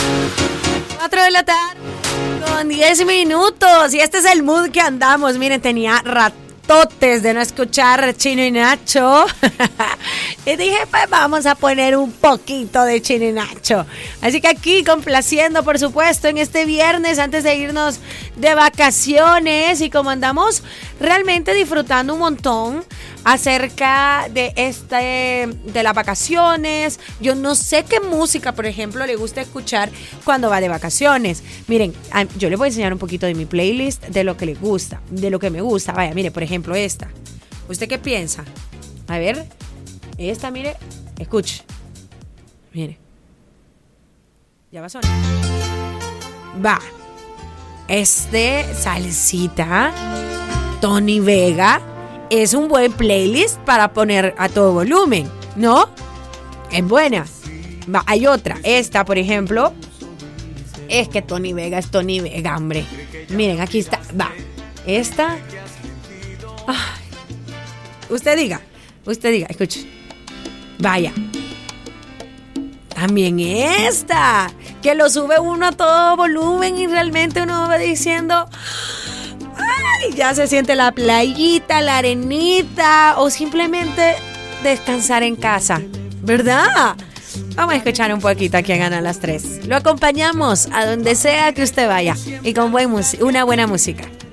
4 de la tarde con 10 minutos. Y este es el mood que andamos. Miren, tenía ratotes de no escuchar Chino y Nacho. Y dije, pues vamos a poner un poquito de Chino y Nacho. Así que aquí complaciendo, por supuesto, en este viernes antes de irnos de vacaciones. Y como andamos realmente disfrutando un montón acerca de las vacaciones. Yo no sé qué música, por ejemplo, le gusta escuchar cuando va de vacaciones. Miren, yo les voy a enseñar un poquito de mi playlist, de lo que le gusta, de lo que me gusta. Vaya, mire, por ejemplo, esta. ¿Usted qué piensa? A ver, esta, mire, escuche. Mire. Ya va a sonar. Va. Salsita, Tony Vega. Es un buen playlist para poner a todo volumen, ¿no? Es buena. Va, hay otra. Esta, por ejemplo. Es que Tony Vega es Tony Vega, hombre. Miren, aquí está. Va. Esta. Ay. Usted diga, escuche. Vaya. También esta. Que lo sube uno a todo volumen y realmente uno va diciendo... Ay, ya se siente la playita, la arenita o simplemente descansar en casa, ¿verdad? Vamos a escuchar un poquito aquí en Ana las 3. Lo acompañamos a donde sea que usted vaya y con una buena música.